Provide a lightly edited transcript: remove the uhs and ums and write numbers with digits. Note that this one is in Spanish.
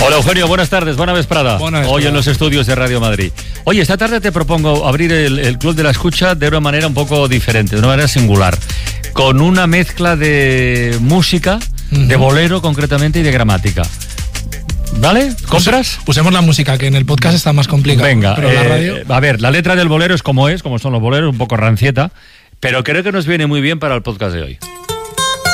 Hola Eugenio, buenas tardes, buena vesprada. Hoy en los estudios de Radio Madrid. Oye, esta tarde te propongo abrir el Club de la Escucha de una manera un poco diferente, de una manera singular, con una mezcla de música, de bolero concretamente y de gramática. ¿Vale? ¿Compras? Usemos la música, que en el podcast está más complicado. Venga, pero la radio... a ver, la letra del bolero es como son los boleros, un poco rancieta, pero creo que nos viene muy bien para el podcast de hoy.